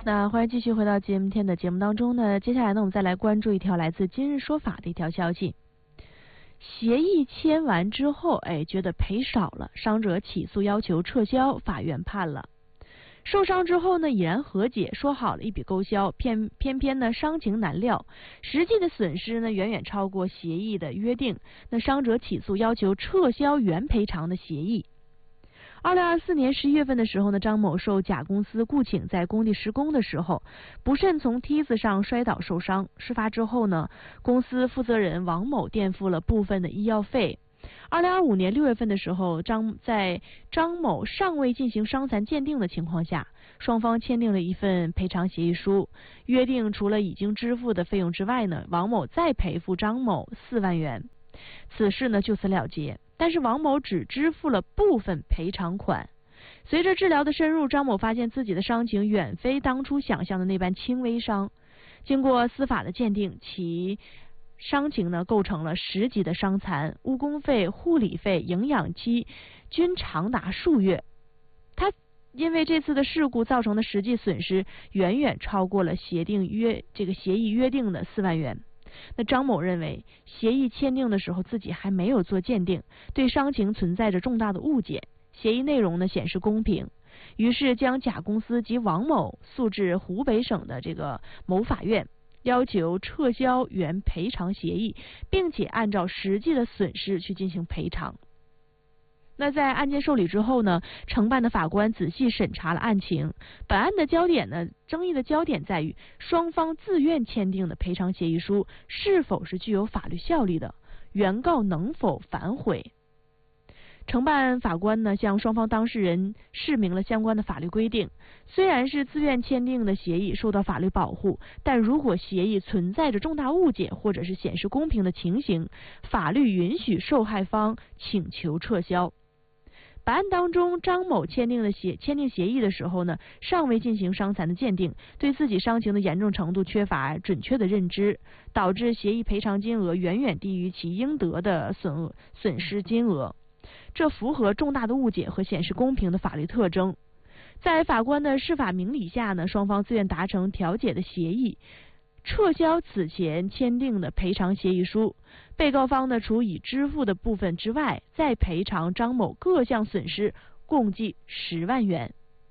那欢迎继续回到今天的节目当中呢。接下来呢，我们再来关注一条来自今日说法的一条消息。协议签完之后，觉得赔少了，伤者起诉要求撤销，法院判了。受伤之后呢，已然和解，说好了一笔勾销，偏偏呢伤情难料，实际的损失呢远远超过协议的约定。那伤者起诉要求撤销原赔偿的协议。2024年11月份的时候呢，张某受甲公司雇请在工地施工的时候，不慎从梯子上摔倒受伤。事发之后呢，公司负责人王某垫付了部分的医药费。2025年6月份的时候，在张某尚未进行伤残鉴定的情况下，双方签订了一份赔偿协议书，约定除了已经支付的费用之外呢，王某再赔付张某4万元。此事呢就此了结。但是王某只支付了部分赔偿款。随着治疗的深入，张某发现自己的伤情远非当初想象的那般轻微伤。经过司法的鉴定，其伤情呢构成了10级的伤残，误工费、护理费、营养期均长达数月。他因为这次的事故造成的实际损失远远超过了协议约定的4万元。那张某认为，协议签订的时候自己还没有做鉴定，对伤情存在着重大的误解。协议内容呢显示公平，于是将甲公司及王某诉至湖北省的某法院，要求撤销原赔偿协议，并且按照实际的损失去进行赔偿。那在案件受理之后呢，承办的法官仔细审查了案情。本案的争议的焦点在于双方自愿签订的赔偿协议书是否是具有法律效力的，原告能否反悔。承办法官呢向双方当事人释明了相关的法律规定。虽然是自愿签订的协议受到法律保护，但如果协议存在着重大误解或者是显示公平的情形，法律允许受害方请求撤销。本案当中，张某签订协议的时候呢，尚未进行伤残的鉴定，对自己伤情的严重程度缺乏准确的认知，导致协议赔偿金额远远低于其应得的损失金额，这符合重大的误解和显示公平的法律特征。在法官的释法明理下呢，双方自愿达成调解的协议，撤销此前签订的赔偿协议书。被告方呢，除已支付的部分之外，再赔偿张某各项损失，共计10万元。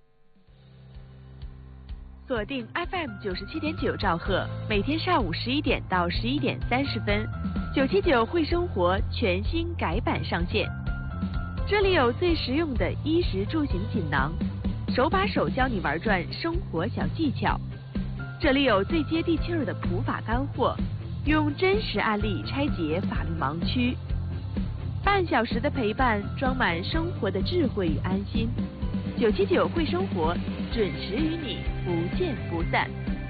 锁定 FM 97.9兆赫，每天上午11点到11点30分，979会生活全新改版上线。这里有最实用的衣食住行锦囊，手把手教你玩转生活小技巧。这里有最接地气儿的普法干货，用真实案例拆解法律盲区。半小时的陪伴，装满生活的智慧与安心。979会生活，准时与你不见不散。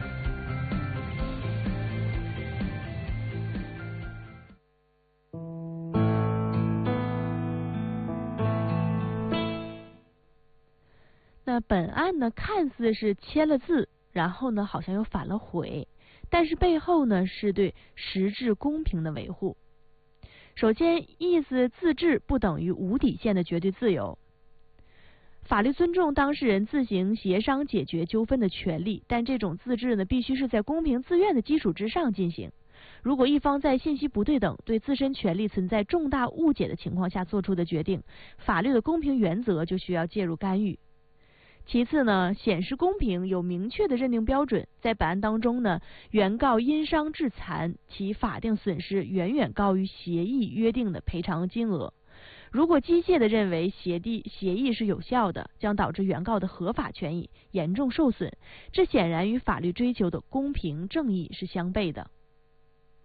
那本案呢，看似是签了字，然后呢好像又反了悔，但是背后呢是对实质公平的维护。首先，意思自治不等于无底线的绝对自由。法律尊重当事人自行协商解决纠纷的权利，但这种自治呢必须是在公平自愿的基础之上进行。如果一方在信息不对等、对自身权利存在重大误解的情况下做出的决定，法律的公平原则就需要介入干预。其次呢，显示公平有明确的认定标准。在本案当中呢，原告因伤致残，其法定损失远远高于协议约定的赔偿金额。如果机械地认为协议是有效的，将导致原告的合法权益严重受损，这显然与法律追求的公平正义是相悖的。